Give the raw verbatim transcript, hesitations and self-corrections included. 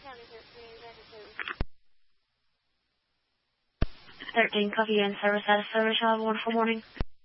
thirteen Coffee and Service at a Service. Have a wonderful morning.